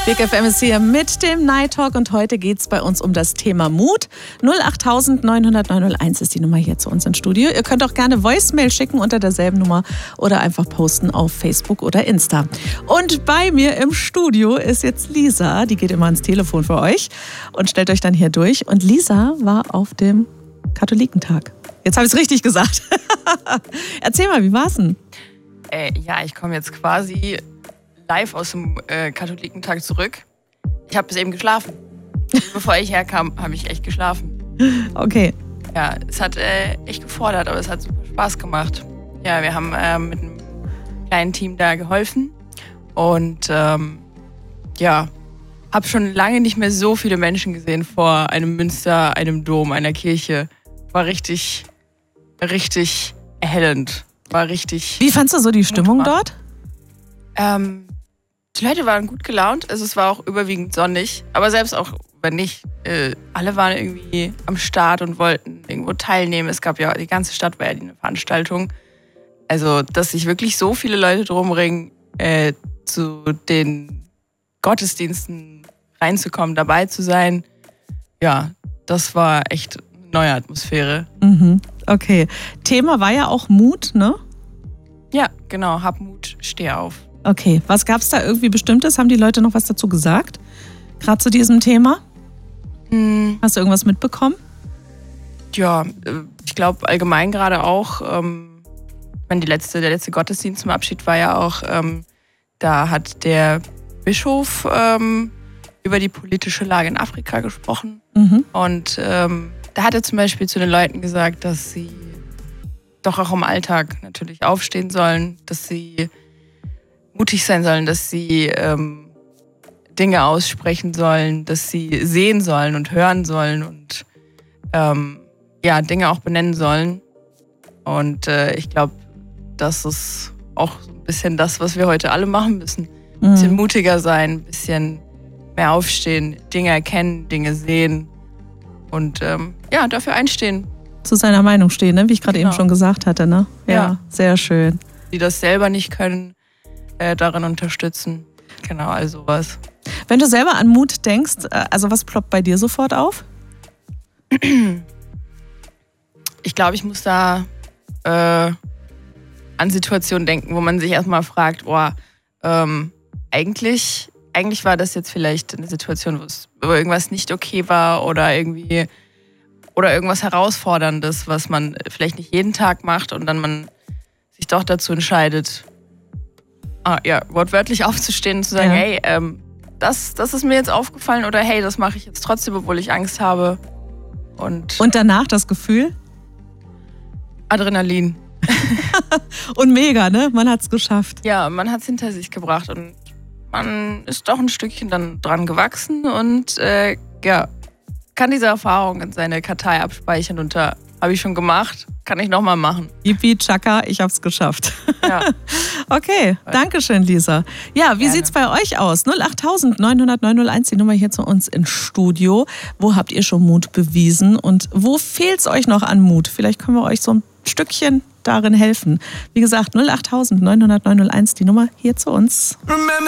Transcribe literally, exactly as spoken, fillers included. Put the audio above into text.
Big F M ist hier mit dem Night Talk und heute geht es bei uns um das Thema Mut. null acht neun null null neun null eins ist die Nummer hier zu uns ins Studio. Ihr könnt auch gerne Voicemail schicken unter derselben Nummer oder einfach posten auf Facebook oder Insta. Und bei mir im Studio ist jetzt Lisa, die geht immer ans Telefon für euch und stellt euch dann hier durch. Und Lisa war auf dem Katholikentag. Jetzt habe ich es richtig gesagt. Erzähl mal, wie war's denn? Äh, ja, ich komme jetzt quasi live aus dem äh, Katholikentag zurück. Ich habe bis eben geschlafen. Bevor ich herkam, habe ich echt geschlafen. Okay. Ja, es hat äh, echt gefordert, aber es hat super Spaß gemacht. Ja, wir haben äh, mit einem kleinen Team da geholfen und ähm, ja, habe schon lange nicht mehr so viele Menschen gesehen vor einem Münster, einem Dom, einer Kirche. War richtig, richtig erhellend. War richtig. Wie fandst du so die Stimmung dort? Ähm, die Leute waren gut gelaunt, also es war auch überwiegend sonnig, aber selbst auch wenn nicht, äh, alle waren irgendwie am Start und wollten irgendwo teilnehmen. Es gab ja, die ganze Stadt war ja eine Veranstaltung. Also, dass sich wirklich so viele Leute drum ringen, äh, zu den Gottesdiensten reinzukommen, dabei zu sein, ja, das war echt eine neue Atmosphäre. Mhm. Okay. Thema war ja auch Mut, ne? Ja, genau, hab Mut, steh auf. Okay, was gab es da irgendwie Bestimmtes? Haben die Leute noch was dazu gesagt? Gerade zu diesem Thema? Hm. Hast du irgendwas mitbekommen? Ja, ich glaube allgemein gerade auch, ähm, ich meine, die letzte, der letzte Gottesdienst zum Abschied war ja auch, ähm, da hat der Bischof ähm, über die politische Lage in Afrika gesprochen. Mhm. Und ähm, da hat er zum Beispiel zu den Leuten gesagt, dass sie doch auch im Alltag natürlich aufstehen sollen, dass sie mutig sein sollen, dass sie ähm, Dinge aussprechen sollen, dass sie sehen sollen und hören sollen und ähm, ja, Dinge auch benennen sollen. Und äh, ich glaube, das ist auch so ein bisschen das, was wir heute alle machen müssen. Ein bisschen mhm. mutiger sein, ein bisschen mehr aufstehen, Dinge erkennen, Dinge sehen und ähm, ja, dafür einstehen. Zu seiner Meinung stehen, ne? Wie ich gerade genau. eben schon gesagt hatte. Ne? Ja, ja, sehr schön. Die das selber nicht können, äh, darin unterstützen. Genau, all sowas. Wenn du selber an Mut denkst, also was ploppt bei dir sofort auf? Ich glaube, ich muss da äh, an Situationen denken, wo man sich erstmal fragt, boah, ähm, eigentlich, eigentlich war das jetzt vielleicht eine Situation, wo es wo irgendwas nicht okay war oder irgendwie oder irgendwas Herausforderndes, was man vielleicht nicht jeden Tag macht und dann man sich doch dazu entscheidet, ah, ja, wortwörtlich aufzustehen und zu sagen, ja. hey, ähm, das, das ist mir jetzt aufgefallen oder hey, das mache ich jetzt trotzdem, obwohl ich Angst habe. Und, und danach das Gefühl? Adrenalin. Und mega, ne? Man hat's geschafft. Ja, man hat's hinter sich gebracht und man ist doch ein Stückchen dann dran gewachsen und äh, ja, kann diese Erfahrung in seine Kartei abspeichern und da habe ich schon gemacht, kann ich nochmal machen. Yippie, Chaka, ich hab's geschafft. Ja. Okay, danke schön, Lisa. Ja, wie Gerne. Sieht's bei euch aus? null acht neun null null neun null eins, die Nummer hier zu uns ins Studio. Wo habt ihr schon Mut bewiesen und wo fehlt's euch noch an Mut? Vielleicht können wir euch so ein Stückchen darin helfen. Wie gesagt, null acht neun null null neun null eins, die Nummer hier zu uns. Remember